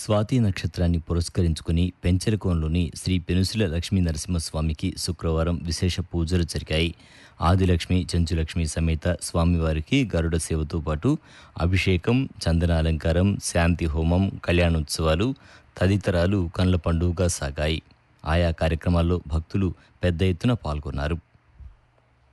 స్వాతి నక్షత్రాన్ని పురస్కరించుకుని పెంచెలకోనలోని శ్రీ పెనుసుల లక్ష్మీ నరసింహస్వామికి శుక్రవారం విశేష పూజలు జరిగాయి. ఆదిలక్ష్మి, చెంచులక్ష్మి సమేత స్వామివారికి గరుడ సేవతో పాటు అభిషేకం, చందనాలంకారం, శాంతి హోమం, కళ్యాణోత్సవాలు తదితరాలు కనుల పండుగగా సాగాయి. ఆయా కార్యక్రమాల్లో భక్తులు పెద్ద ఎత్తున పాల్గొన్నారు.